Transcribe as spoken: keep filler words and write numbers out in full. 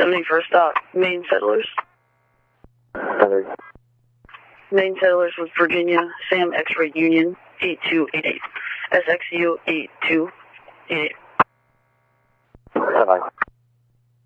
seventy-first stop, Main Settlers. Center. Main Settlers with Virginia, Sam X-Ray Union, eight two eight eight. S X U eight two eight eight. Bye-bye.